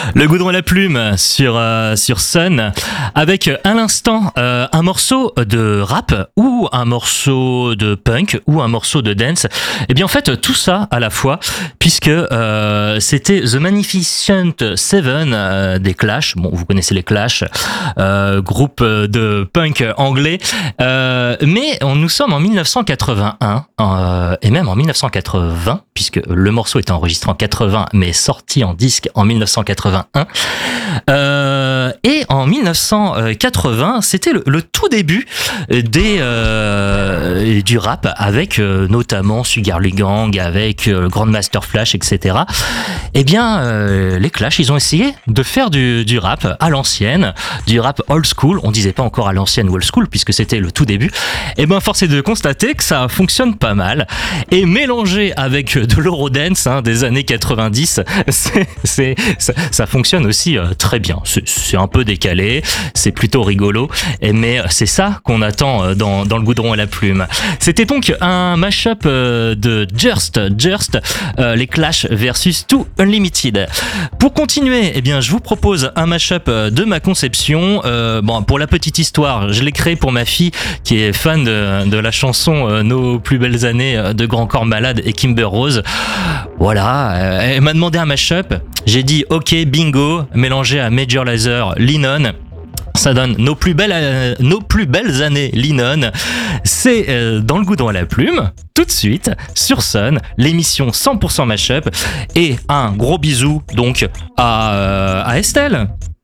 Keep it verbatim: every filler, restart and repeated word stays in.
Le goudron et la plume sur, euh, sur Sun, avec à l'instant euh, un morceau de rap ou un morceau de punk ou un morceau de dance. Et bien en fait tout ça à la fois, puisque euh, c'était The Magnificent Seven euh, des Clash. Bon, vous connaissez les Clash, euh, groupe de punk anglais. Euh, mais on, nous sommes en dix-neuf cent quatre-vingt-un euh, et même en dix-neuf cent quatre-vingts, puisque le morceau était enregistré en quatre-vingts mais sorti en disque en dix-neuf cent quatre-vingt-un. Euh, et en dix-neuf cent quatre-vingts, c'était le, le tout début des euh, du rap, avec euh, notamment Sugar Lee Gang, avec euh, Grandmaster Flash, et cetera. Eh bien, euh, les Clash, ils ont essayé de faire du, du rap à l'ancienne, du rap old school. On disait pas encore à l'ancienne ou old school puisque c'était le tout début. Eh bien, force est de constater que ça fonctionne pas mal. Et mélangé avec de l'eurodance hein, des années quatre-vingt-dix, c'est, c'est, ça, ça fonctionne aussi euh, très bien. C'est, c'est un peu décalé, c'est plutôt rigolo, et, mais c'est ça qu'on attend dans, dans le goudron et la plume. C'était donc un mash-up euh, de Just, Just, euh, les Clash versus Too Unlimited. Pour continuer, eh bien, je vous propose un mash-up de ma conception. Euh, bon, pour la petite histoire, je l'ai créé pour ma fille qui est fan de, de la chanson euh, Nos plus belles années de Grand Corps Malade et Kimber Rose. Voilà, euh, elle m'a demandé un mash-up. J'ai dit ok, bingo, mélangé à Major Lazer, Lennon. Ça donne nos plus belles, euh, nos plus belles années Lennon. C'est euh, dans le goudron à la plume, tout de suite, sur Sun, l'émission cent pour cent Mashup. Et un gros bisou donc à, euh, à Estelle.